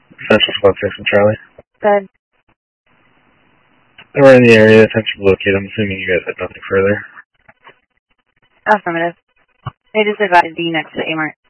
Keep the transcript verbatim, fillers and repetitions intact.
Central Squad six and Charlie. Good. We're in the area, attention to locate. I'm assuming you guys have nothing further. Affirmative. They just advised the next to A-Mart.